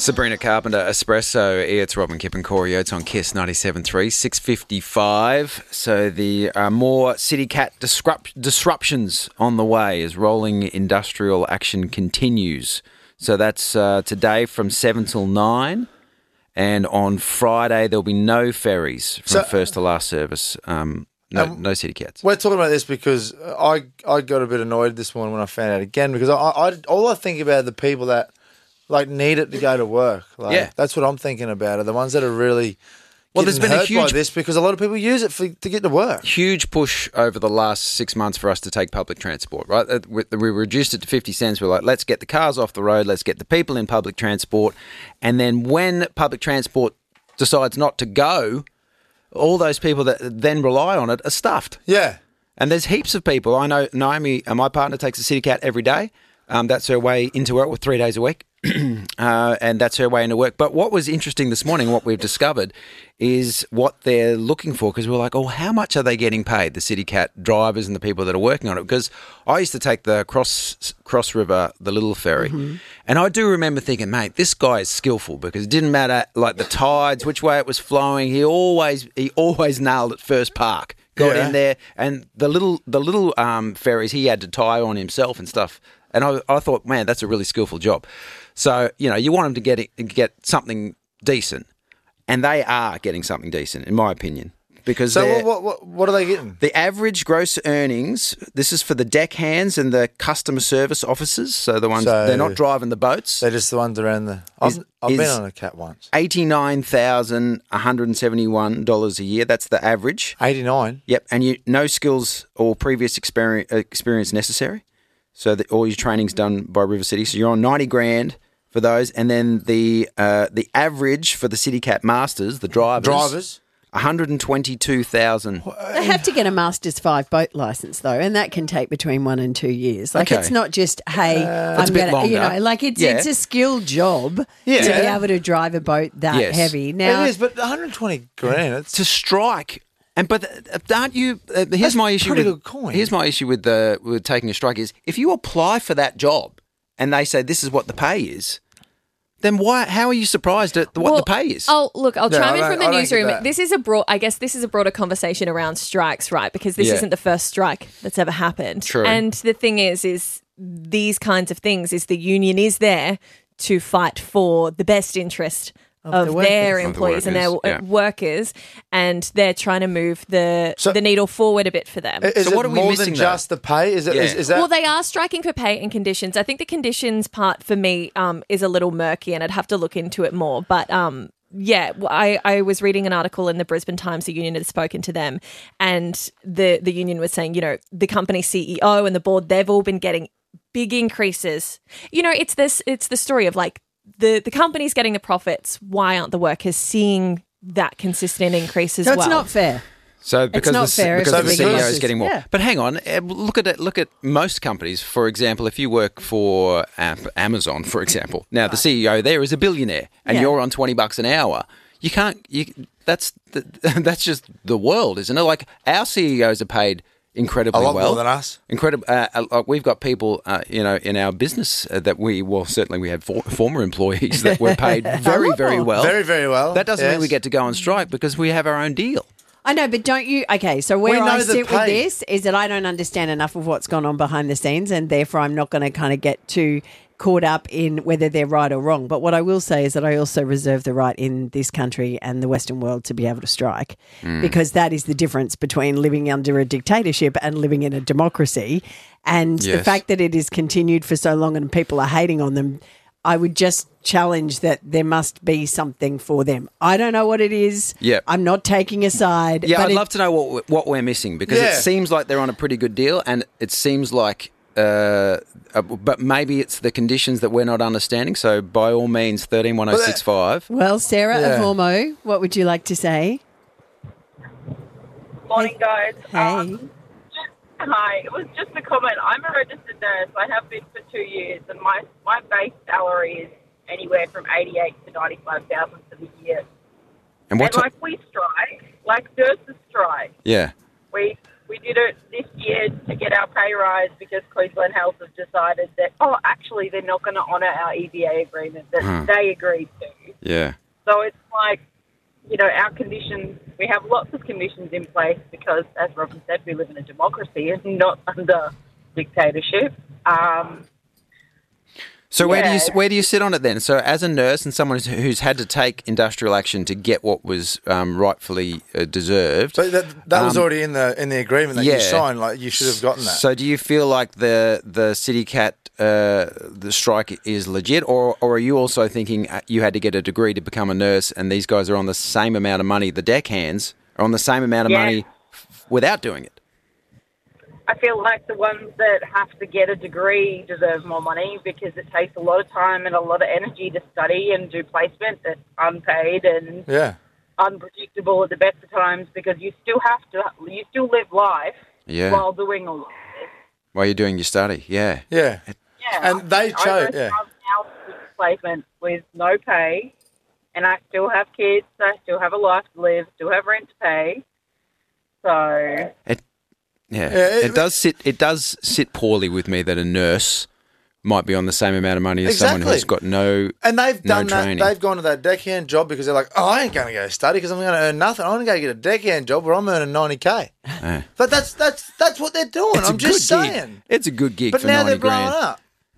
Sabrina Carpenter, Espresso. It's Robin Kipp and Corey Oates on KISS 97.3, 6:55. So the more CityCat disruptions on the way as rolling industrial action continues. So that's today from 7 till 9. And on Friday, there'll be no ferries from first to last service. No CityCats. We're talking about this because I got a bit annoyed this morning when I found out again, because all I think about are the people that need it to go to work. That's what I'm thinking about, are the ones that are really there's been hurt a huge by this, because a lot of people use it to get to work. Huge push over the last 6 months for us to take public transport, right? We reduced it to 50 cents. We're like, let's get the cars off the road. Let's get the people in public transport. And then when public transport decides not to go, all those people that then rely on it are stuffed. Yeah. And there's heaps of people. I know Naomi, my partner, takes a CityCat every day. That's her way into work with 3 days a week. And that's her way into work. But what was interesting this morning, what we've discovered, is what they're looking for, because we're like, how much are they getting paid, the CityCat drivers and the people that are working on it? Because I used to take the Cross River, the little ferry, and I do remember thinking, mate, this guy is skillful, because it didn't matter the tides, which way it was flowing. He always nailed it first park. Got in there, and the little ferries he had to tie on himself and stuff. And I thought, man, that's a really skillful job. So, you want them to get something decent, and they are getting something decent, in my opinion. Because what are they getting? The average gross earnings, this is for the deckhands and the customer service officers, so the ones, they're not driving the boats. They're just the ones around the... I've been on a cat once. $89,171 a year, that's the average. 89? Yep, and no skills or previous experience necessary. So all your training's done by River City. So you're on 90 grand for those, and then the average for the CityCat Masters, the drivers, 122,000. They have to get a Masters 5 boat license though, and that can take between 1 and 2 years. It's not just I'm a bit longer. It's a skilled job to be able to drive a boat that heavy. Now it is, but 120 grand. It's to strike. But aren't you? Here's my issue. Pretty good coin. Here's my issue with taking a strike is, if you apply for that job and they say this is what the pay is, then how are you surprised at what the pay is? I'll chime in from the newsroom. This is a broader conversation around strikes, right? Because this isn't the first strike that's ever happened. True. And the thing is these kinds of things is the union is there to fight for the best interest of their employees and their workers, and they're trying to move the needle forward a bit for them. Is what it are we more missing than just the pay? Is that? Well, they are striking for pay and conditions. I think the conditions part for me is a little murky, and I'd have to look into it more. But I was reading an article in the Brisbane Times. The union had spoken to them, and the union was saying, the company CEO and the board, they've all been getting big increases. It's the story of the company's getting the profits. Why aren't the workers seeing that consistent increase as well? It's not fair. So because the CEO is getting more. Yeah. But hang on, look at most companies. For example, if you work for Amazon, for example, now the CEO there is a billionaire, and you're on $20 an hour. You can't. That's just the world, isn't it? Our CEOs are paid incredibly well. A lot more than us. Incredible. We've got people, in our business that we have former employees that were paid very, very well. Very, very well. That doesn't mean we get to go on strike, because we have our own deal. I know, but don't you... Okay, so where I sit with this is that I don't understand enough of what's gone on behind the scenes, and therefore I'm not going to kind of get too caught up in whether they're right or wrong. But what I will say is that I also reserve the right in this country and the Western world to be able to strike, because that is the difference between living under a dictatorship and living in a democracy. And the fact that it is continued for so long and people are hating on them, I would just challenge that there must be something for them. I don't know what it is. Yep. I'm not taking a side. Yeah, I'd love to know what we're missing, because it seems like they're on a pretty good deal, and it seems like but maybe it's the conditions that we're not understanding. So by all means, 131065. Well, Sarah of Ormeau, what would you like to say? Morning, guys. Hey. Hi. It was just a comment. I'm a registered nurse. I have been for 2 years, and my base salary is anywhere from 88 to 95,000 for the year. And we strike, nurses strike. Yeah. We we did it this year to get our pay rise because Queensland Health has decided that, actually they're not going to honour our EBA agreement that they agreed to. Yeah. So it's like, our conditions, we have lots of conditions in place because, as Robin said, we live in a democracy and not under dictatorship. So where do you sit on it then? So as a nurse and someone who's had to take industrial action to get what was rightfully deserved, but that was already in the agreement that you signed. Like you should have gotten that. So do you feel like the CityCat the strike is legit, or are you also thinking you had to get a degree to become a nurse, and these guys are on the same amount of money? The deckhands are on the same amount of money without doing it. I feel like the ones that have to get a degree deserve more money because it takes a lot of time and a lot of energy to study and do placement that's unpaid and unpredictable at the best of times because you still live life while doing all of this. While you're doing your study, Yeah. And they chose, placement with no pay, and I still have kids, I still have a life to live, still have rent to pay. So... It does sit poorly with me that a nurse might be on the same amount of money as someone who's got no and they've done training. They've gone to that deckhand job because they're like, I ain't going to go study because I'm going to earn nothing. I'm going to go get a deckhand job where I'm earning $90K. But that's what they're doing. I'm just saying. It's a good gig but for now $90,000. They're blowing up.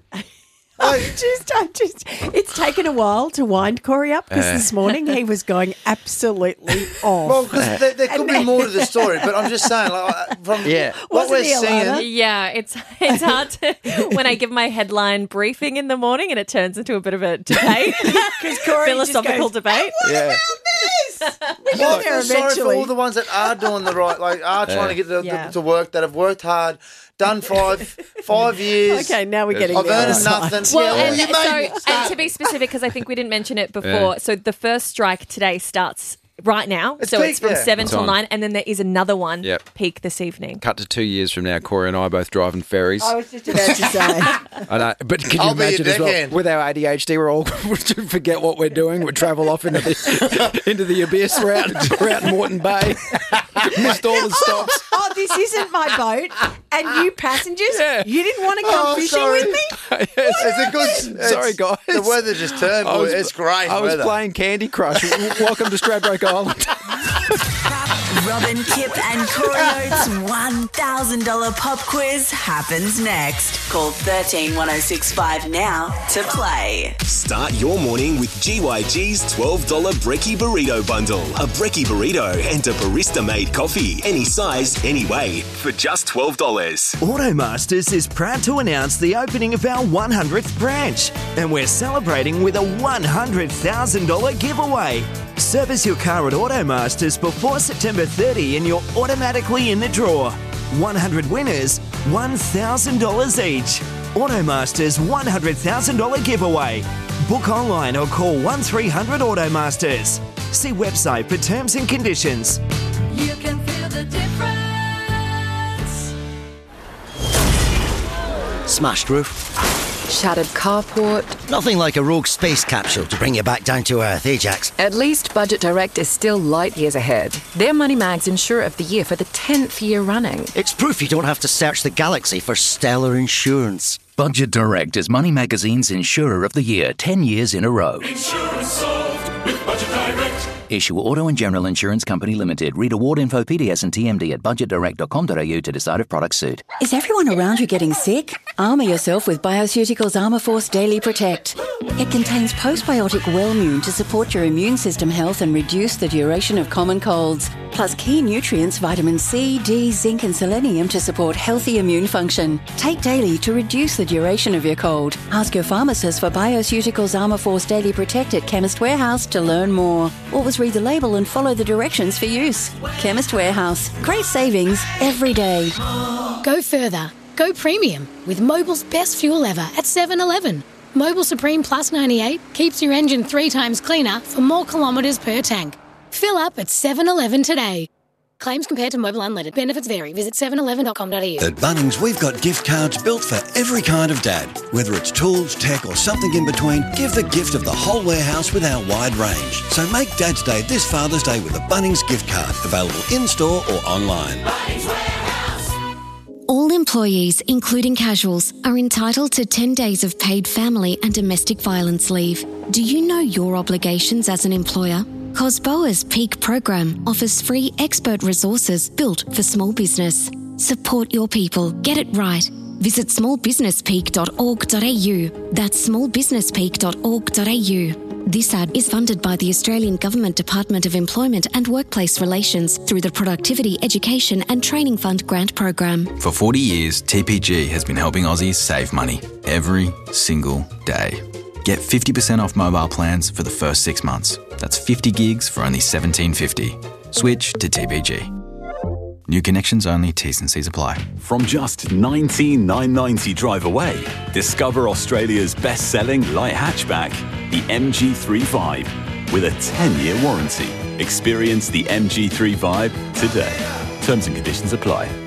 It's taken a while to wind Corey up because this morning he was going absolutely off. Well, because there could be more to the story, but I'm just saying, like, from what we're seeing. Yeah, it's hard to when I give my headline briefing in the morning and it turns into a bit of a debate, philosophical debate. What about this? I feel sorry for all the ones that are doing the right, like are trying to get to work, that have worked hard. Done 5 years. Okay, now we're getting I've earned nothing. Well, and to be specific, because I think we didn't mention it before, so the first strike today starts right now. It's from 7 till 9, and then there is another one peak this evening. Cut to 2 years from now, Corey and I are both driving ferries. I was just about to say. I know, but can you imagine as well, with our ADHD, we're all forget what we're doing. We travel off into the abyss. We're out in Moreton Bay. Missed all the stops. This isn't my boat. And you passengers, you didn't want to come fishing with me? It's a good... Sorry, guys. The weather just turned. It's great I was playing Candy Crush. Welcome to Stradbroke Island. Robin, Kip and Corey Oates' $1,000 pop quiz happens next. Call 131065 now to play. Start your morning with GYG's $12 Brekkie Burrito Bundle. A Brekkie Burrito and a barista-made coffee. Any size, any way, for just $12. Automasters is proud to announce the opening of our 100th branch, and we're celebrating with a $100,000 giveaway. Service your car at Automasters before September 30 and you're automatically in the draw. 100 winners, $1,000 each. Automasters $100,000 giveaway. Book online or call 1300 Automasters. See website for terms and conditions. You can feel the difference. Smashed roof. Shattered carport. Nothing like a rogue space capsule to bring you back down to earth, Ajax. At least Budget Direct is still light years ahead. They're Money Mag's Insurer of the Year for the 10th year running. It's proof you don't have to search the galaxy for stellar insurance. Budget Direct is Money Magazine's Insurer of the Year 10 years in a row. Insurance solved with Budget Direct. Issue Auto and General Insurance Company Limited. Read award info, PDS and TMD at budgetdirect.com.au to decide if products suit. Is everyone around you getting sick? Armour yourself with Bioceuticals Armour Force Daily Protect. It contains postbiotic Wellmune to support your immune system health and reduce the duration of common colds. Plus key nutrients vitamin C, D, zinc and selenium to support healthy immune function. Take daily to reduce the duration of your cold. Ask your pharmacist for Bioceuticals Armour Force Daily Protect at Chemist Warehouse to learn more. Always read the label and follow the directions for use. Chemist Warehouse. Great savings every day. Go further. Go premium with Mobil's best fuel ever at 7-Eleven. Mobil Supreme Plus 98 keeps your engine 3 times cleaner for more kilometres per tank. Fill up at 7-Eleven today. Claims compared to Mobil Unleaded. Benefits vary. Visit 711.com.au. At Bunnings, we've got gift cards built for every kind of dad. Whether it's tools, tech or something in between, give the gift of the whole warehouse with our wide range. So make Dad's Day this Father's Day with a Bunnings gift card. Available in-store or online. Bunnings Warehouse. employees, including casuals, are entitled to 10 days of paid family and domestic violence leave. Do you know your obligations as an employer? COSBOA's Peak program offers free expert resources built for small business. Support your people. Get it right. Visit smallbusinesspeak.org.au. That's smallbusinesspeak.org.au. This ad is funded by the Australian Government Department of Employment and Workplace Relations through the Productivity, Education and Training Fund grant program. For 40 years, TPG has been helping Aussies save money every single day. Get 50% off mobile plans for the first 6 months. That's 50 gigs for only $17.50. Switch to TPG. New connections only, T's and C's apply. From just $19,990 drive away, discover Australia's best-selling light hatchback, the MG3 with a 10-year warranty. Experience the MG3 today. Terms and conditions apply.